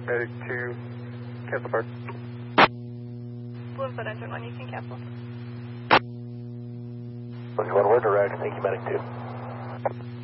Medic 2, cancel park. Bloomfoot engine 1, you can cancel. Boogie 1, word direct, thank you, Medic 2.